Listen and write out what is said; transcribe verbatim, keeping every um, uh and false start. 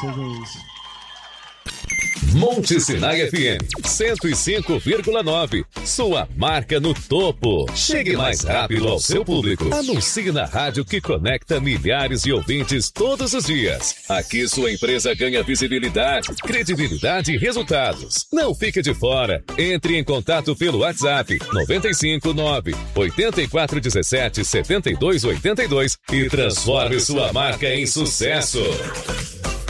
seja isso. Monte Sinai F M cento e cinco vírgula nove. Sua marca no topo. Chegue mais rápido ao seu público. Anuncie na rádio que conecta milhares de ouvintes todos os dias. Aqui sua empresa ganha visibilidade, credibilidade e resultados. Não fique de fora. Entre em contato pelo WhatsApp nove cinco nove, oito quatro um sete, sete dois oito dois e transforme sua marca em sucesso.